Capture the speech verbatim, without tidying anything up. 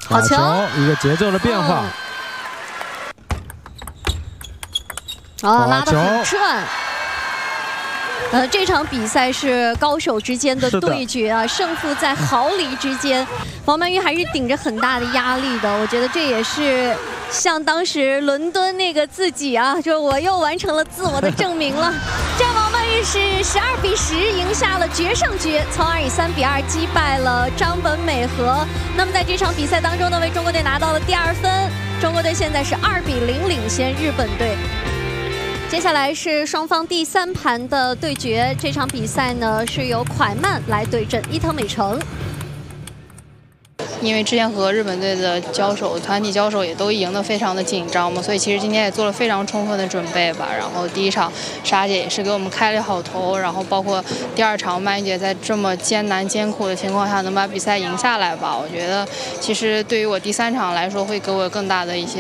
好球， 一个节奏的变化。 哦，拉得很顺。呃，这场比赛是高手之间的对决啊，胜负在毫厘之间。王曼玉还是顶着很大的压力的，我觉得这也是像当时伦敦那个自己啊，就我又完成了自我的证明了。这样王曼玉是十二比十赢下了决胜局，从而以三比二击败了张本美和。那么在这场比赛当中呢，为中国队拿到了第二分，中国队现在是二比零领先日本队。接下来是双方第三盘的对决，这场比赛呢是由蒯曼来对阵伊藤美诚。 因为之前和日本队的交手，团体交手也都赢得非常的紧张嘛，所以其实今天也做了非常充分的准备吧。然后第一场莎姐也是给我们开了好头，然后包括第二场曼玉姐在这么艰难艰苦的情况下能把比赛赢下来吧，我觉得其实对于我第三场来说会给我更大的一些